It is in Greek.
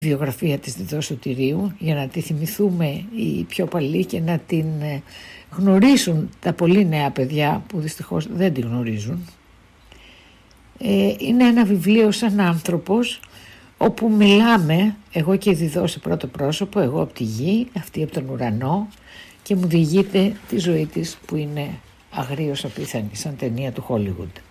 βιογραφία της Διδός Σωτηρίου για να τη θυμηθούμε οι πιο παλιοί και να την γνωρίσουν τα πολύ νέα παιδιά που δυστυχώς δεν τη γνωρίζουν. Είναι ένα βιβλίο σαν άνθρωπος όπου μιλάμε εγώ και η Διδό σε πρώτο πρόσωπο, εγώ από τη γη, αυτή από τον ουρανό, και μου διηγείται τη ζωή της που είναι αγρίως απίθανη σαν ταινία του Hollywood.